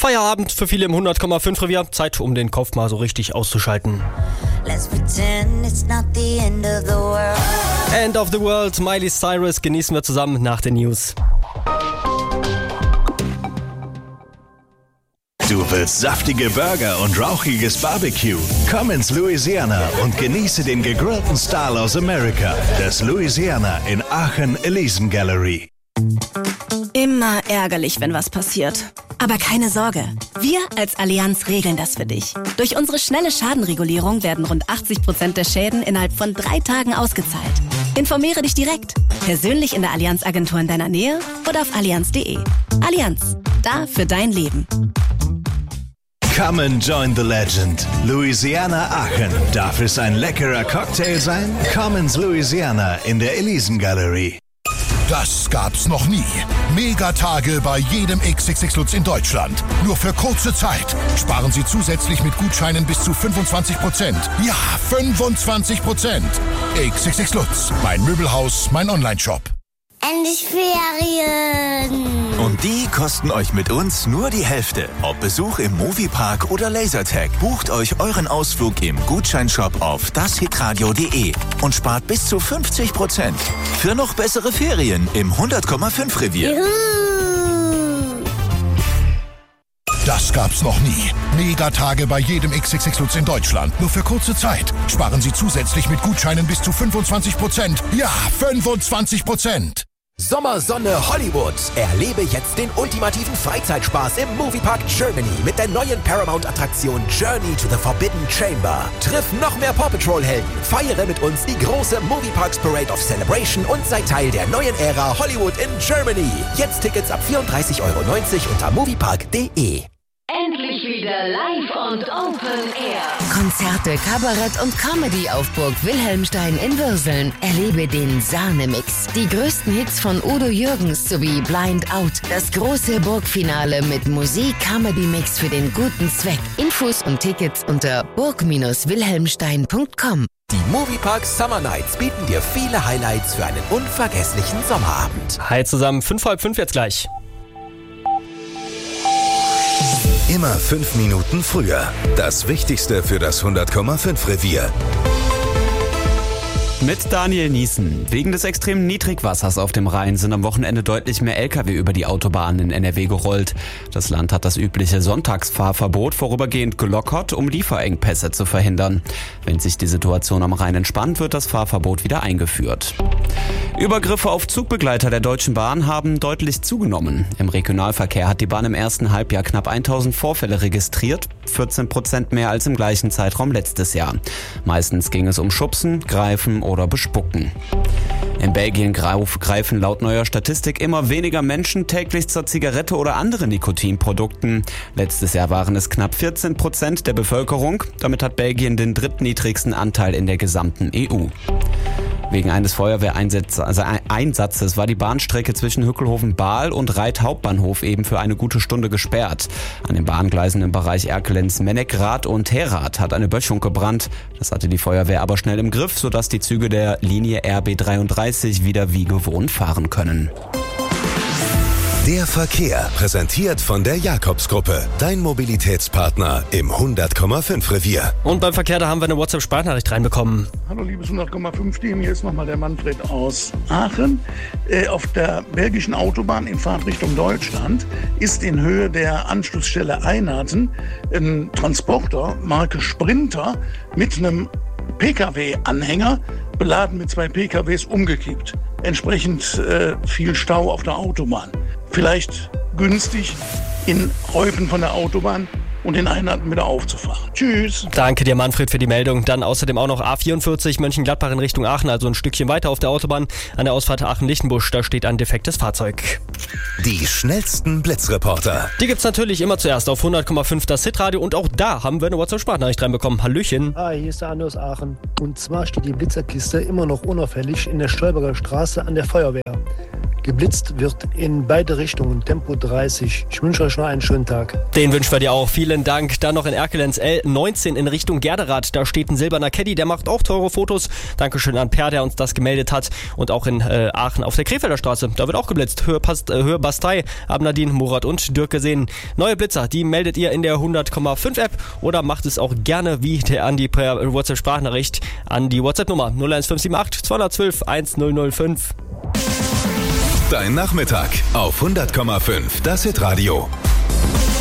Feierabend für viele im 100,5 Revier. Zeit, um den Kopf mal so richtig auszuschalten. Let's pretend it's not the end of the world. End of the World, Miley Cyrus, genießen wir zusammen nach den News. Du willst saftige Burger und rauchiges Barbecue? Komm ins Louisiana und genieße den gegrillten Style aus Amerika. Das Louisiana in Aachen Elysian Gallery. Immer ärgerlich, wenn was passiert. Aber keine Sorge, wir als Allianz regeln das für dich. Durch unsere schnelle Schadenregulierung werden rund 80% der Schäden innerhalb von 3 Tagen ausgezahlt. Informiere dich direkt, persönlich in der Allianz-Agentur in deiner Nähe oder auf allianz.de. Allianz, da für dein Leben. Come and join the legend. Louisiana Aachen. Darf es ein leckerer Cocktail sein? Komm ins Louisiana in der Elysian Gallery. Das gab's noch nie. Megatage bei jedem XXX Lutz in Deutschland. Nur für kurze Zeit. Sparen Sie zusätzlich mit Gutscheinen bis zu 25%. Ja, 25%. XXX Lutz. Mein Möbelhaus, mein Onlineshop. Endlich Ferien! Und die kosten euch mit uns nur die Hälfte. Ob Besuch im Moviepark oder Lasertag, bucht euch euren Ausflug im Gutscheinshop auf dashitradio.de und spart bis zu 50%. Für noch bessere Ferien im 100,5 Revier. Juhu! Das gab's noch nie. Megatage bei jedem XXX Lutz in Deutschland. Nur für kurze Zeit. Sparen Sie zusätzlich mit Gutscheinen bis zu 25%. Ja, 25%. Sommersonne Hollywood. Erlebe jetzt den ultimativen Freizeitspaß im Moviepark Germany mit der neuen Paramount-Attraktion Journey to the Forbidden Chamber. Triff noch mehr Paw Patrol-Helden. Feiere mit uns die große Movieparks Parade of Celebration und sei Teil der neuen Ära Hollywood in Germany. Jetzt Tickets ab 34,90 € unter moviepark.de. Endlich wieder live und Open Air. Konzerte, Kabarett und Comedy auf Burg Wilhelmstein in Würseln. Erlebe den Sahnemix. Die größten Hits von Udo Jürgens sowie Blind Out. Das große Burgfinale mit Musik-Comedy-Mix für den guten Zweck. Infos und Tickets unter burg-wilhelmstein.com. Die Moviepark Summer Nights bieten dir viele Highlights für einen unvergesslichen Sommerabend. Hi zusammen, 4:30 jetzt gleich. Immer 5 Minuten früher. Das Wichtigste für das 100,5 Revier. Mit Daniel Niesen. Wegen des extremen Niedrigwassers auf dem Rhein sind am Wochenende deutlich mehr Lkw über die Autobahnen in NRW gerollt. Das Land hat das übliche Sonntagsfahrverbot vorübergehend gelockert, um Lieferengpässe zu verhindern. Wenn sich die Situation am Rhein entspannt, wird das Fahrverbot wieder eingeführt. Übergriffe auf Zugbegleiter der Deutschen Bahn haben deutlich zugenommen. Im Regionalverkehr hat die Bahn im ersten Halbjahr knapp 1000 Vorfälle registriert, 14% mehr als im gleichen Zeitraum letztes Jahr. Meistens ging es um Schubsen, Greifen oder Bespucken. In Belgien greifen laut neuer Statistik immer weniger Menschen täglich zur Zigarette oder anderen Nikotinprodukten. Letztes Jahr waren es knapp 14% der Bevölkerung. Damit hat Belgien den drittniedrigsten Anteil in der gesamten EU. Wegen eines Feuerwehreinsatzes war die Bahnstrecke zwischen Hückelhoven-Bahl und Reit Hauptbahnhof eben für eine gute Stunde gesperrt. An den Bahngleisen im Bereich Erkelenz-Menneck-Rath und Heerath hat eine Böschung gebrannt. Das hatte die Feuerwehr aber schnell im Griff, sodass die Züge der Linie RB 33 wieder wie gewohnt fahren können. Der Verkehr, präsentiert von der Jakobs-Gruppe, dein Mobilitätspartner im 100,5 Revier. Und beim Verkehr, da haben wir eine WhatsApp-Sprachnachricht reinbekommen. Hallo liebes 100,5-Team, hier ist nochmal der Manfred aus Aachen. Auf der belgischen Autobahn in Fahrtrichtung Deutschland ist in Höhe der Anschlussstelle Einarten ein Transporter Marke Sprinter mit einem Pkw-Anhänger beladen mit 2 PKWs umgekippt. Entsprechend viel Stau auf der Autobahn. Vielleicht günstig in Häufen von der Autobahn und in Einheiten wieder aufzufahren. Tschüss. Danke dir, Manfred, für die Meldung. Dann außerdem auch noch A44 Mönchengladbach in Richtung Aachen, also ein Stückchen weiter auf der Autobahn. An der Ausfahrt Aachen-Lichtenbusch, da steht ein defektes Fahrzeug. Die schnellsten Blitzreporter. Die gibt's natürlich immer zuerst auf 100,5 das Hitradio und auch da haben wir eine WhatsApp-Sprachnachricht reinbekommen. Hallöchen. Hi, hier ist der Andi aus Aachen. Und zwar steht die Blitzerkiste immer noch unauffällig in der Stolberger Straße an der Feuerwehr. geblitzt wird in beide Richtungen, Tempo 30. Ich wünsche euch noch einen schönen Tag. Den wünschen wir dir auch. Vielen Dank. Dann noch in Erkelenz L19 in Richtung Gerderath. Da steht ein silberner Caddy, der macht auch teure Fotos. Dankeschön an Per, der uns das gemeldet hat. Und auch in Aachen auf der Krefelder Straße. Da wird auch geblitzt. Höhe Bastei, Abnadin, Murat und Dirk gesehen. Neue Blitzer, die meldet ihr in der 100,5 App oder macht es auch gerne wie der Andi per WhatsApp-Sprachnachricht an die WhatsApp-Nummer 01578 212 1005. Dein Nachmittag auf 100,5. Das Hitradio.